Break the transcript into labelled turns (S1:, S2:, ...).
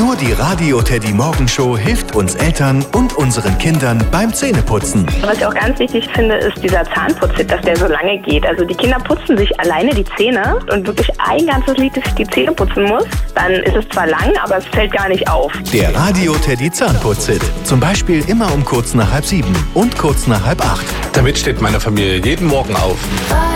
S1: Nur die Radio Teddy Morgenshow hilft uns Eltern und unseren Kindern beim Zähneputzen.
S2: Was ich auch ganz wichtig finde, ist dieser Zahnputztipp, dass der so lange geht. Also die Kinder putzen sich alleine die Zähne und wirklich ein ganzes Lied die Zähne putzen muss. Dann ist es zwar lang, aber es fällt gar nicht auf.
S1: Der Radio Teddy Zahnputztipp. Zum Beispiel immer um kurz nach 6:30 und kurz nach 6:30.
S3: Damit steht meine Familie jeden Morgen auf.